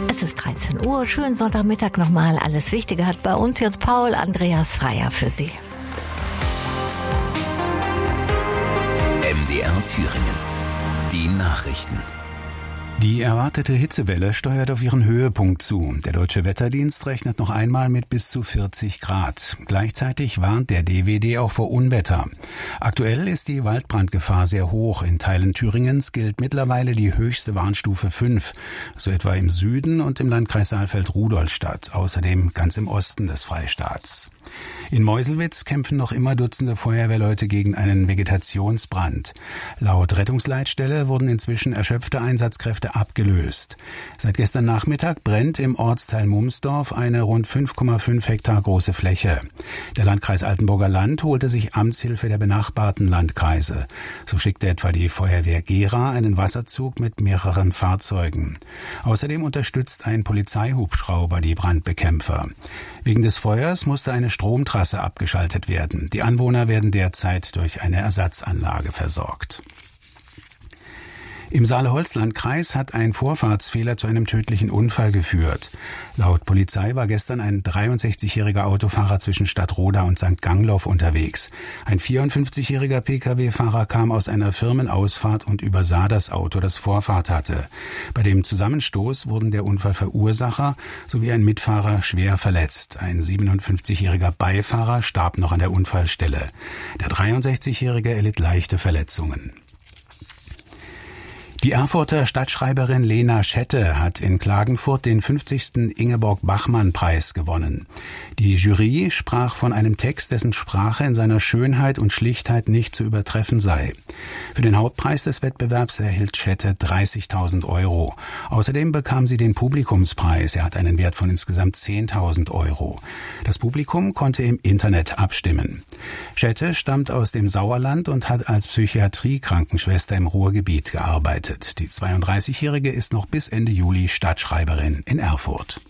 Es ist 13 Uhr, schönen Sonntagmittag nochmal. Alles Wichtige hat bei uns jetzt Paul Andreas Freier für Sie. MDR Thüringen. Die Nachrichten. Die erwartete Hitzewelle steuert auf ihren Höhepunkt zu. Der Deutsche Wetterdienst rechnet noch einmal mit bis zu 40 Grad. Gleichzeitig warnt der DWD auch vor Unwetter. Aktuell ist die Waldbrandgefahr sehr hoch. In Teilen Thüringens gilt mittlerweile die höchste Warnstufe 5, so etwa im Süden und im Landkreis Saalfeld-Rudolstadt, außerdem ganz im Osten des Freistaats. In Meuselwitz kämpfen noch immer Dutzende Feuerwehrleute gegen einen Vegetationsbrand. Laut Rettungsleitstelle wurden inzwischen erschöpfte Einsatzkräfte abgelöst. Seit gestern Nachmittag brennt im Ortsteil Mumsdorf eine rund 5,5 Hektar große Fläche. Der Landkreis Altenburger Land holte sich Amtshilfe der benachbarten Landkreise. So schickte etwa die Feuerwehr Gera einen Wasserzug mit mehreren Fahrzeugen. Außerdem unterstützt ein Polizeihubschrauber die Brandbekämpfer. Wegen des Feuers musste eine Stromtrasse abgeschaltet werden. Die Anwohner werden derzeit durch eine Ersatzanlage versorgt. Im Saale-Holzland-Kreis hat ein Vorfahrtsfehler zu einem tödlichen Unfall geführt. Laut Polizei war gestern ein 63-jähriger Autofahrer zwischen Stadtroda und St. Gangloff unterwegs. Ein 54-jähriger Pkw-Fahrer kam aus einer Firmenausfahrt und übersah das Auto, das Vorfahrt hatte. Bei dem Zusammenstoß wurden der Unfallverursacher sowie ein Mitfahrer schwer verletzt. Ein 57-jähriger Beifahrer starb noch an der Unfallstelle. Der 63-jährige erlitt leichte Verletzungen. Die Erfurter Stadtschreiberin Lena Schette hat in Klagenfurt den 50. Ingeborg-Bachmann-Preis gewonnen. Die Jury sprach von einem Text, dessen Sprache in seiner Schönheit und Schlichtheit nicht zu übertreffen sei. Für den Hauptpreis des Wettbewerbs erhielt Schette 30.000 €. Außerdem bekam sie den Publikumspreis. Er hat einen Wert von insgesamt 10.000 €. Das Publikum konnte im Internet abstimmen. Schette stammt aus dem Sauerland und hat als Psychiatrie-Krankenschwester im Ruhrgebiet gearbeitet. Die 32-Jährige ist noch bis Ende Juli Stadtschreiberin in Erfurt.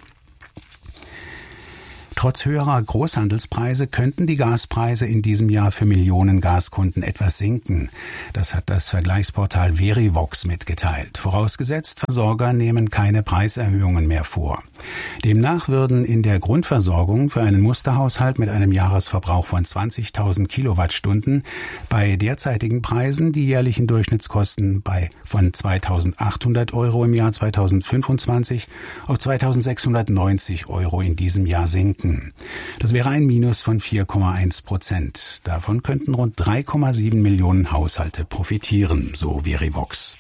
Trotz höherer Großhandelspreise könnten die Gaspreise in diesem Jahr für Millionen Gaskunden etwas sinken. Das hat das Vergleichsportal Verivox mitgeteilt. Vorausgesetzt, Versorger nehmen keine Preiserhöhungen mehr vor. Demnach würden in der Grundversorgung für einen Musterhaushalt mit einem Jahresverbrauch von 20.000 Kilowattstunden bei derzeitigen Preisen die jährlichen Durchschnittskosten von 2.800 € im Jahr 2025 auf 2.690 € in diesem Jahr sinken. Das wäre ein Minus von 4,1%. Davon könnten rund 3,7 Millionen Haushalte profitieren, so Verivox.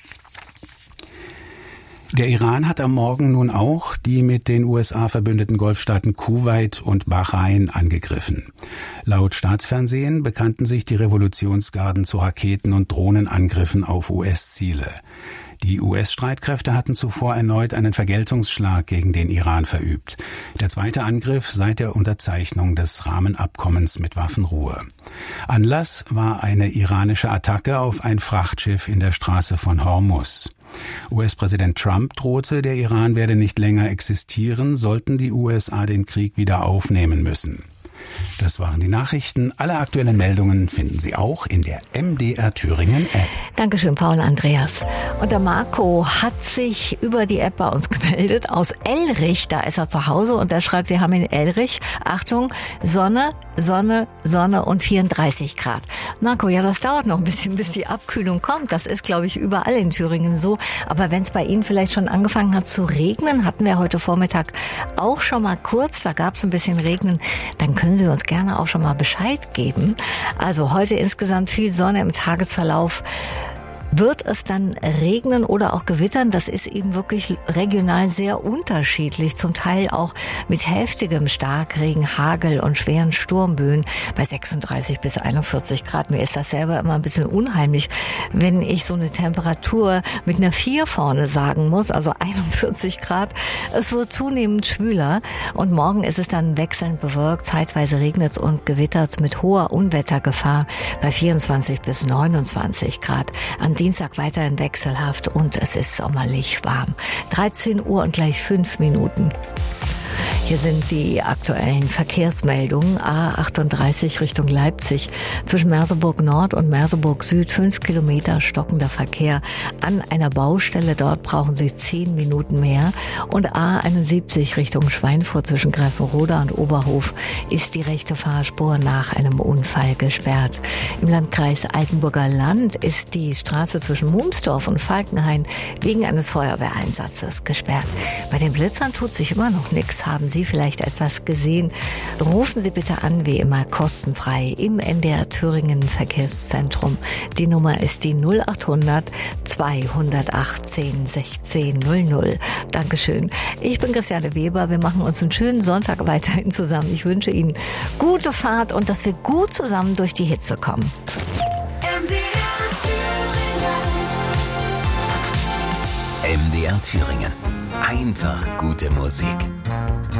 Der Iran hat am Morgen nun auch die mit den USA verbündeten Golfstaaten Kuwait und Bahrain angegriffen. Laut Staatsfernsehen bekannten sich die Revolutionsgarden zu Raketen- und Drohnenangriffen auf US-Ziele. Die US-Streitkräfte hatten zuvor erneut einen Vergeltungsschlag gegen den Iran verübt. Der zweite Angriff seit der Unterzeichnung des Rahmenabkommens mit Waffenruhe. Anlass war eine iranische Attacke auf ein Frachtschiff in der Straße von Hormuz. US-Präsident Trump drohte, der Iran werde nicht länger existieren, sollten die USA den Krieg wieder aufnehmen müssen. Das waren die Nachrichten. Alle aktuellen Meldungen finden Sie auch in der MDR Thüringen App. Dankeschön, Paul Andreas. Und der Marco hat sich über die App bei uns gemeldet aus Elrich. Da ist er zu Hause und er schreibt, wir haben in Elrich, Achtung, Sonne, Sonne, Sonne und 34 Grad. Marco, ja, das dauert noch ein bisschen, bis die Abkühlung kommt. Das ist, glaube ich, überall in Thüringen so. Aber wenn es bei Ihnen vielleicht schon angefangen hat zu regnen, hatten wir heute Vormittag auch schon mal kurz, da gab es ein bisschen Regnen, dann können Sie uns gerne auch schon mal Bescheid geben. Also heute insgesamt viel Sonne im Tagesverlauf. Wird es dann regnen oder auch gewittern? Das ist eben wirklich regional sehr unterschiedlich. Zum Teil auch mit heftigem Starkregen, Hagel und schweren Sturmböen bei 36 bis 41 Grad. Mir ist das selber immer ein bisschen unheimlich, wenn ich so eine Temperatur mit einer 4 vorne sagen muss, also 41 Grad. Es wird zunehmend schwüler und morgen ist es dann wechselnd bewölkt. Zeitweise regnet es und gewittert es mit hoher Unwettergefahr bei 24 bis 29 Grad. An Dienstag weiterhin wechselhaft und es ist sommerlich warm. 13 Uhr und gleich 5 Minuten. Hier sind die aktuellen Verkehrsmeldungen. A38 Richtung Leipzig. Zwischen Merseburg Nord und Merseburg Süd 5 Kilometer stockender Verkehr. An einer Baustelle dort brauchen Sie 10 Minuten mehr. Und A71 Richtung Schweinfurt zwischen Greifenroda und Oberhof ist die rechte Fahrspur nach einem Unfall gesperrt. Im Landkreis Altenburger Land ist die Straße zwischen Mumsdorf und Falkenhain wegen eines Feuerwehreinsatzes gesperrt. Bei den Blitzern tut sich immer noch nichts. Haben Sie vielleicht etwas gesehen? Rufen Sie bitte an, wie immer kostenfrei im NDR Thüringen Verkehrszentrum. Die Nummer ist die 0800 218 16 00. Dankeschön. Ich bin Christiane Weber. Wir machen uns einen schönen Sonntag weiterhin zusammen. Ich wünsche Ihnen gute Fahrt und dass wir gut zusammen durch die Hitze kommen. MDR Thüringen. Einfach gute Musik.